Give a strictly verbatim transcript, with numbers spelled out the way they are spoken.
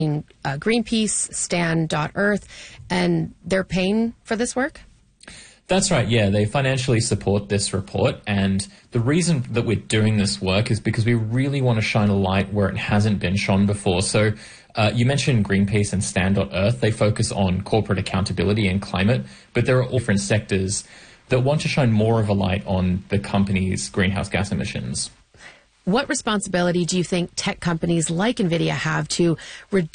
uh, Greenpeace, Stand dot Earth, and they're paying for this work? That's right, yeah. They financially support this report, and the reason that we're doing this work is because we really want to shine a light where it hasn't been shone before. So uh, you mentioned Greenpeace and Stand dot Earth. They focus on corporate accountability and climate, but there are all different sectors that want to shine more of a light on the company's greenhouse gas emissions. What responsibility do you think tech companies like NVIDIA have to reduce